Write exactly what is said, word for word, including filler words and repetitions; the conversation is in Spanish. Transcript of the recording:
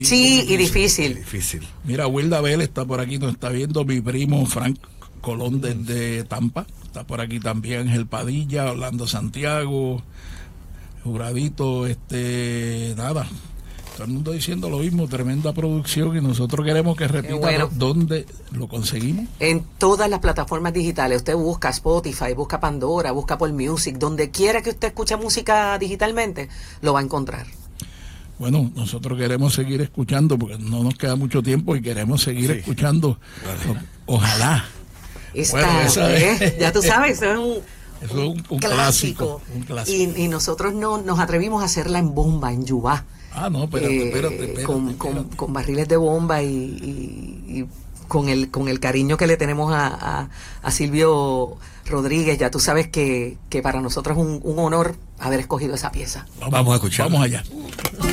Sí, y difícil. difícil. Mira, Wilda Bell está por aquí, nos está viendo mi primo Frank Colón desde Tampa. Está por aquí también Ángel Padilla, Orlando Santiago, Juradito, este, nada. Todo el mundo diciendo lo mismo, tremenda producción, y nosotros queremos que repita bueno. dónde lo conseguimos. En todas las plataformas digitales. Usted busca Spotify, busca Pandora, busca Apple Music, donde quiera que usted escuche música digitalmente, lo va a encontrar. Bueno, nosotros queremos seguir escuchando porque no nos queda mucho tiempo y queremos seguir sí. escuchando. Vale. O, ojalá. Esta, bueno, esa es, ¿eh? Ya tú sabes, eso es un, eso es un, un clásico. clásico. Un clásico. Y, y nosotros no nos atrevimos a hacerla en bomba, en Yubá. Ah, no, espérate, eh, espérate, espérate, con, espérate. Con, con barriles de bomba y, y, y con el con el cariño que le tenemos a, a, a Silvio Rodríguez. Ya tú sabes que, que para nosotros es un, un honor haber escogido esa pieza. Vamos, vamos a escuchar. Vamos allá.